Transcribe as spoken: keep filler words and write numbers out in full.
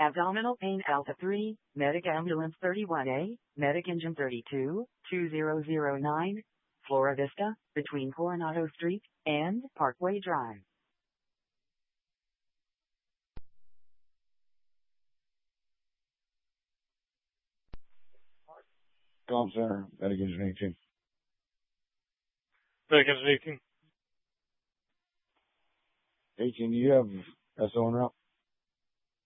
Abdominal pain Alpha three, Medic Ambulance thirty-one A, Medic Engine thirty-two, two zero zero nine, Flora Vista, between Coronado Street and Parkway Drive. Calm Center, Medic Engine eighteen. Medic Engine eighteen. eighteen, do you have S O en route?